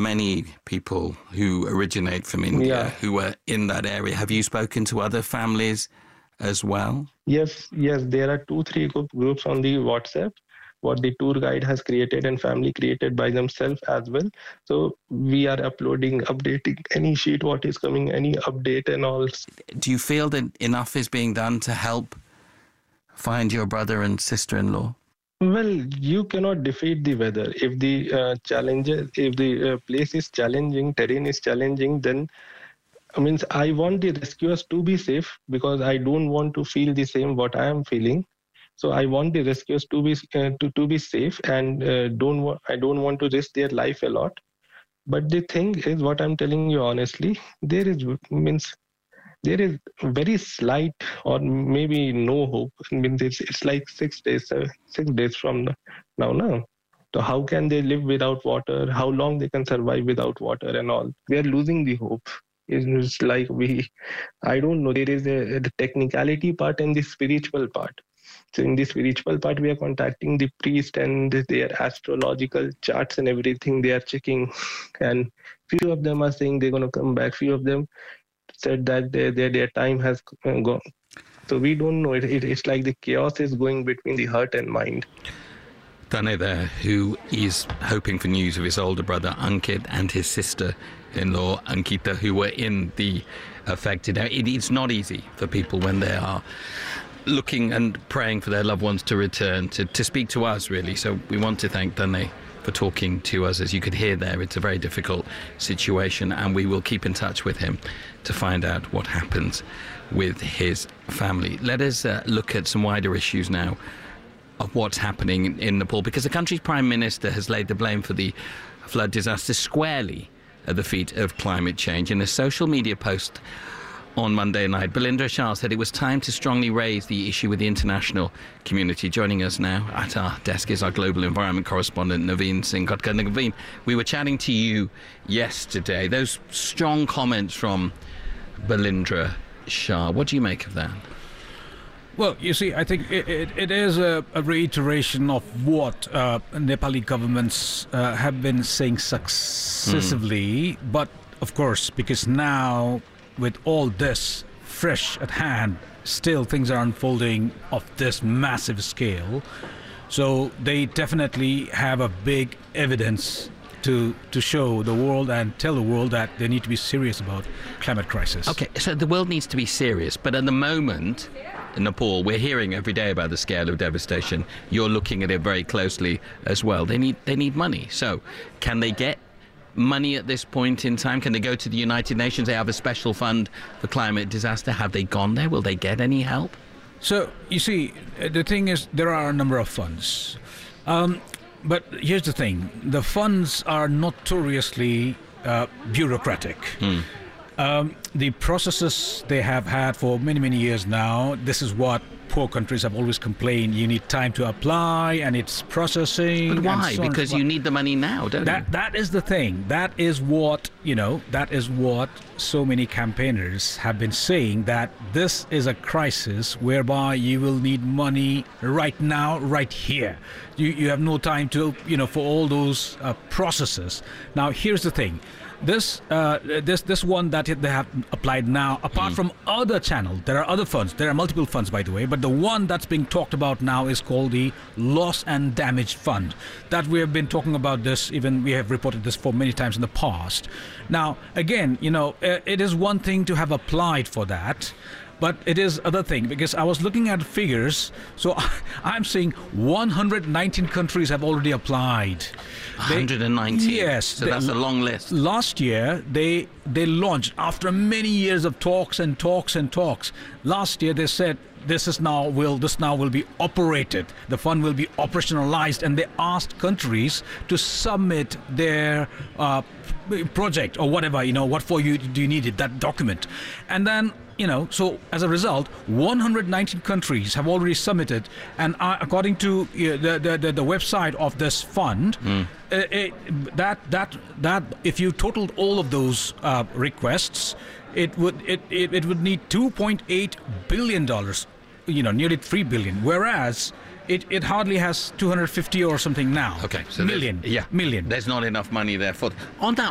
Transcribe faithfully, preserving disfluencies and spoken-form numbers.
many people who originate from India Yeah. who are in that area. Have you spoken to other families as well? Yes, yes, there are two, three group, groups on the WhatsApp, what the tour guide has created and family created by themselves as well. So we are uploading, updating any sheet, what is coming, any update and all. Do you feel that enough is being done to help find your brother and sister-in-law? Well, you cannot defeat the weather. If the uh, challenges, if the uh, place is challenging, terrain is challenging, then I mean, I want the rescuers to be safe because I don't want to feel the same what I am feeling. So I want the rescuers to be uh, to, to be safe and uh, don't wa- I don't want to risk their life a lot. But the thing is, what I'm telling you honestly, there is means there is very slight or maybe no hope. I mean, it's, it's like six days, uh, six days from now, now. So how can they live without water? How long they can survive without water and all? We are losing the hope. It's like we, I don't know. There is a the technicality part and the spiritual part. So in the spiritual part, we are contacting the priest and their astrological charts and everything they are checking. And few of them are saying they're going to come back. Few of them said that their their, their time has gone. So we don't know. It, it, it's like the chaos is going between the heart and mind. Tanay there, who is hoping for news of his older brother Ankit and his sister-in-law Ankita, who were in the affected area. It, it's not easy for people when they are looking and praying for their loved ones to return, to, to speak to us, really. So we want to thank Tanay for talking to us. As you could hear there, it's a very difficult situation, and we will keep in touch with him to find out what happens with his family. Let us uh, look at some wider issues now of what's happening in Nepal, because the country's Prime Minister has laid the blame for the flood disaster squarely at the feet of climate change. In a social media post on Monday night, Balindra Shah said it was time to strongly raise the issue with the international community. Joining us now at our desk is our global environment correspondent, Naveen Singh Kotkar. Naveen, we were chatting to you yesterday. Those strong comments from Balindra Shah, what do you make of that? Well, you see, I think it, it, it is a, a reiteration of what uh, Nepali governments uh, have been saying successively. Mm. But, of course, because now, with all this fresh at hand, still things are unfolding of this massive scale. So they definitely have a big evidence to to show the world and tell the world that they need to be serious about climate crisis. Okay, so the world needs to be serious, but at the moment in Nepal, we're hearing every day about the scale of devastation. You're looking at it very closely as well. They need they need money. So can they get money at this point in time? Can they go to the United Nations? They have a special fund for climate disaster. Have they gone there? Will they get any help? So, you see, the thing is, there are a number of funds. Um, but here's the thing. The funds are notoriously uh, bureaucratic. Hmm. Um, the processes they have had for many, many years now, this is what poor countries have always complained. You need time to apply and it's processing. But why? So because you need the money now, don't that, you? That is the thing. That is what, you know, that is what so many campaigners have been saying, that this is a crisis whereby you will need money right now, right here. You, you have no time to, you know, for all those uh, processes. Now, here's the thing. This uh, this this one that they have applied now, apart mm. from other channels, there are other funds. There are multiple funds, by the way, but the one that's being talked about now is called the Loss and Damage Fund. That we have been talking about this, even we have reported this for many times in the past. Now, again, you know, it is one thing to have applied for that, but it is other thing, because I was looking at figures. So I'm seeing one hundred nineteen countries have already applied. one hundred nineteen? They, yes. So that's a long list. Last year, they they launched, after many years of talks and talks and talks, last year they said, this is now will this now will be operated. The fund will be operationalized, and they asked countries to submit their uh, project or whatever, you know, what for you do you need it, that document. And then, you know, so as a result, one hundred nineteen countries have already submitted, and uh, according to uh, the, the, the the website of this fund, mm. uh, it, that that that if you totaled all of those uh, requests, it would it, it, it would need two point eight billion dollars, you know, nearly three billion, whereas It, it hardly has two hundred fifty or something now. Okay, so million. Yeah, million. There's not enough money there for. On that